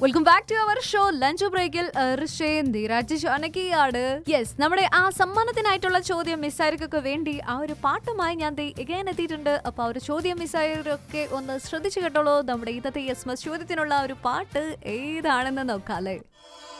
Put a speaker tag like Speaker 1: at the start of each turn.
Speaker 1: Welcome back to our show lunch ബ്രേക്കിൽ ാണ്. Yes, നമ്മുടെ ആ സമ്മാനത്തിനായിട്ടുള്ള ചോദ്യം മിസ്സായവർക്കൊക്കെ വേണ്ടി ആ ഒരു പാട്ടുമായി ഞാൻ എഗൈൻ എത്തിയിട്ടുണ്ട്. അപ്പൊ ആ ഒരു ചോദ്യം മിസ്സായവരൊക്കെ ഒന്ന് ശ്രദ്ധിച്ചു കേട്ടോളൂ. നമ്മുടെ ഇന്നത്തെ യെസ് മസ് ചോദ്യത്തിനുള്ള ഒരു പാട്ട് ഏതാണെന്ന് നോക്കാല്ലേ.